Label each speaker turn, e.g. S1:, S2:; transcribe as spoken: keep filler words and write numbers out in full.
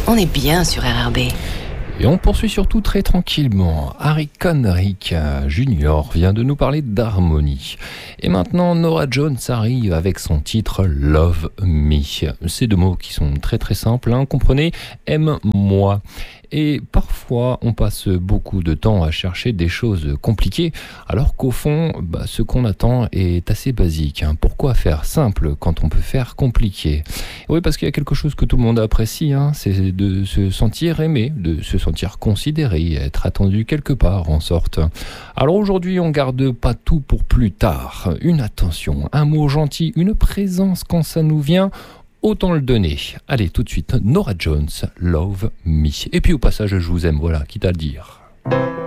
S1: On est bien sur R R B.
S2: Et on poursuit surtout très tranquillement. Harry Connick Junior vient de nous parler d'harmonie. Et maintenant, Norah Jones arrive avec son titre Love Me. Ces deux mots qui sont très très simples, hein, comprenez, aime-moi. Et parfois, on passe beaucoup de temps à chercher des choses compliquées, alors qu'au fond, bah, ce qu'on attend est assez basique. Hein. Pourquoi faire simple quand on peut faire compliqué ? Oui, parce qu'il y a quelque chose que tout le monde apprécie, hein, c'est de se sentir aimé, de se sentir considéré, être attendu quelque part en sorte. Alors aujourd'hui, on garde pas tout pour plus tard. Une attention, un mot gentil, une présence quand ça nous vient. Autant le donner. Allez, tout de suite, Norah Jones, Love Me. Et puis au passage, je vous aime, voilà, quitte à le dire.